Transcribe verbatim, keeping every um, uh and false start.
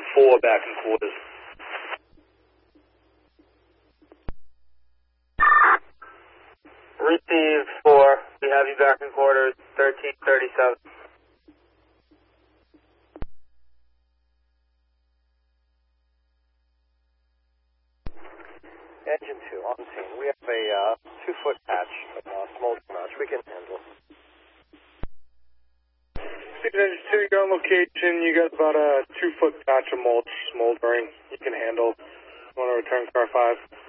four back in quarters. Receive four. We have you back in quarters, thirteen thirty-seven. Engine two, on scene. We have a uh, two-foot patch, uh, smolder match. We can handle. Engine two, you're on location. You got about a two-foot patch of mulch smoldering. You can handle. Want to return car five?